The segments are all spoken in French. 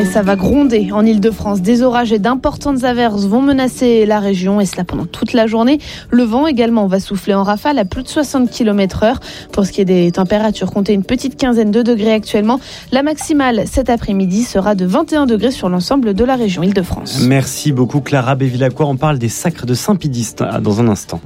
Et ça va gronder en Ile-de-France. Des orages et d'importantes averses vont menacer la région et cela pendant toute la journée. Le vent également va souffler en rafale à plus de 60 km/h. Pour ce qui est des températures, comptez une petite quinzaine de degrés actuellement. La maximale cet après-midi sera de 21 degrés sur l'ensemble de la région Ile-de-France. Merci beaucoup Clara Bevilacqua. On parle des sacres de Saint-Pédis dans un instant.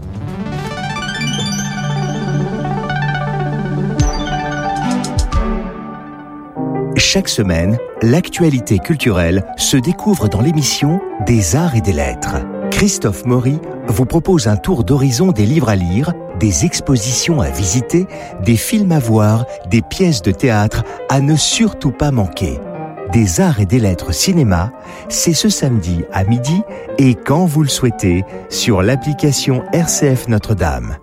Chaque semaine, l'actualité culturelle se découvre dans l'émission Des Arts et des Lettres. Christophe Maury vous propose un tour d'horizon des livres à lire, des expositions à visiter, des films à voir, des pièces de théâtre à ne surtout pas manquer. Des Arts et des Lettres cinéma, c'est ce samedi à midi et quand vous le souhaitez sur l'application RCF Notre-Dame.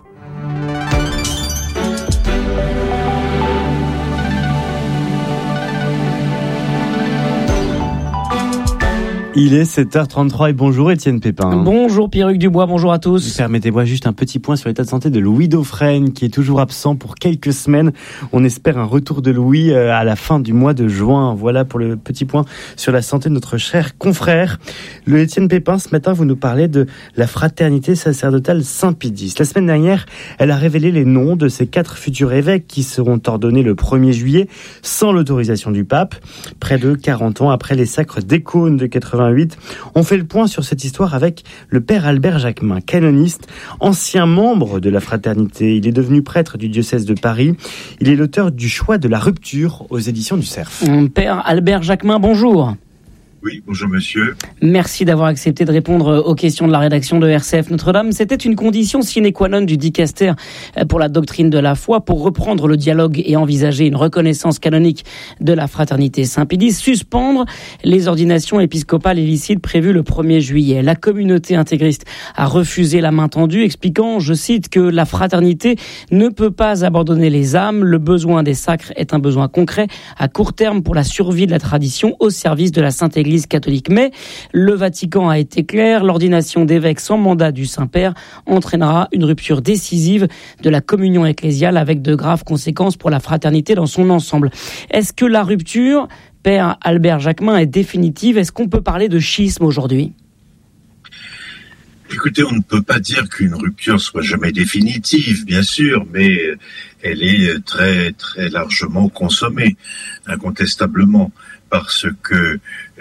Il est 7h33 et bonjour Étienne Pépin. Bonjour Pierruc Dubois, bonjour à tous. Permettez-moi juste un petit point sur l'état de santé de Louis Dauphren qui est toujours absent pour quelques semaines. On espère un retour de Louis à la fin du mois de juin. Voilà pour le petit point sur la santé de notre cher confrère. Le Étienne Pépin, ce matin, vous nous parlez de la fraternité sacerdotale Saint-Pédis. La semaine dernière, elle a révélé les noms de ces 4 futurs évêques qui seront ordonnés le 1er juillet sans l'autorisation du pape. Près de 40 ans après les sacres d'Écône de 88. On fait le point sur cette histoire avec le père Albert Jacquemin, canoniste, ancien membre de la fraternité. Il est devenu prêtre du diocèse de Paris. Il est l'auteur du Choix de la rupture aux éditions du Cerf. Père Albert Jacquemin, bonjour. Oui, bonjour monsieur. Merci d'avoir accepté de répondre aux questions de la rédaction de RCF Notre-Dame. C'était une condition sine qua non du dicaster pour la doctrine de la foi, pour reprendre le dialogue et envisager une reconnaissance canonique de la fraternité Saint-Pédis, suspendre les ordinations épiscopales illicites prévues le 1er juillet. La communauté intégriste a refusé la main tendue, expliquant, je cite, que la fraternité ne peut pas abandonner les âmes. Le besoin des sacres est un besoin concret à court terme pour la survie de la tradition au service de la Sainte Église catholique. Mais le Vatican a été clair, l'ordination d'évêques sans mandat du Saint-Père entraînera une rupture décisive de la communion ecclésiale avec de graves conséquences pour la fraternité dans son ensemble. Est-ce que la rupture, Père Albert Jacquemin, est définitive ? Est-ce qu'on peut parler de schisme aujourd'hui ? Écoutez, on ne peut pas dire qu'une rupture soit jamais définitive, bien sûr, mais elle est très, très largement consommée, incontestablement, parce que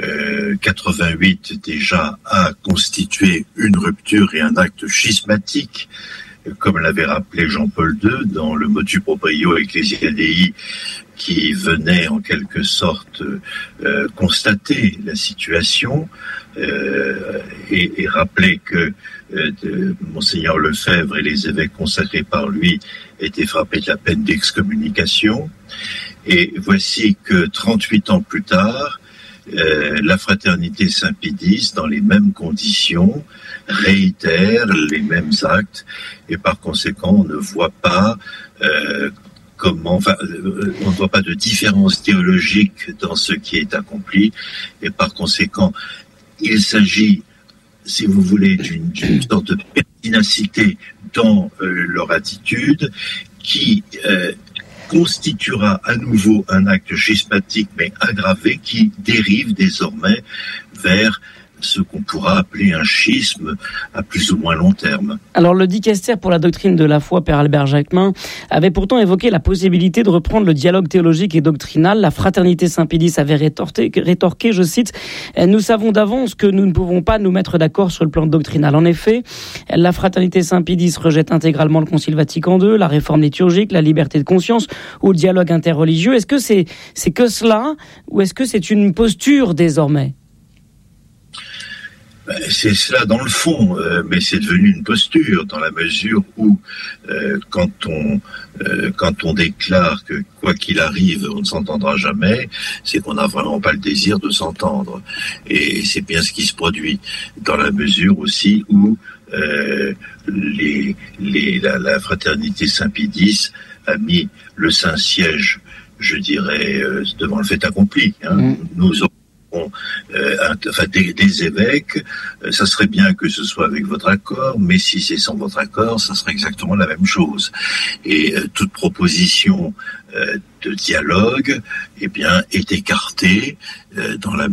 88 déjà a constitué une rupture et un acte schismatique, comme l'avait rappelé Jean-Paul II dans le Motu Proprio Ecclesiae Dei, qui venait en quelque sorte constater la situation et rappeler que Monseigneur Lefebvre et les évêques consacrés par lui étaient frappés de la peine d'excommunication. Et voici que 38 ans plus tard, la fraternité Saint-Pédis, dans les mêmes conditions, réitère les mêmes actes et par conséquent on ne voit pas on ne voit pas de différence théologique dans ce qui est accompli et par conséquent il s'agit, si vous voulez, d'une sorte de pertinacité dans leur attitude qui constituera à nouveau un acte schismatique mais aggravé qui dérive désormais vers ce qu'on pourra appeler un schisme à plus ou moins long terme. Alors le dicaster pour la doctrine de la foi, Père Albert Jacquemin, avait pourtant évoqué la possibilité de reprendre le dialogue théologique et doctrinal. La fraternité Saint-Pédis avait rétorqué, je cite, « Nous savons d'avance que nous ne pouvons pas nous mettre d'accord sur le plan doctrinal. » En effet, la fraternité Saint-Pédis rejette intégralement le Concile Vatican II, la réforme liturgique, la liberté de conscience ou le dialogue interreligieux. Est-ce que c'est que cela ou est-ce que c'est une posture désormais ? C'est cela dans le fond, mais c'est devenu une posture dans la mesure où quand on déclare que quoi qu'il arrive, on ne s'entendra jamais, c'est qu'on n'a vraiment pas le désir de s'entendre. Et c'est bien ce qui se produit dans la mesure aussi où la fraternité Saint-Pédis a mis le Saint-Siège, je dirais, devant le fait accompli. Nous des évêques, ça serait bien que ce soit avec votre accord, mais si c'est sans votre accord, ça serait exactement la même chose. Et toute proposition de dialogue, est écartée dans la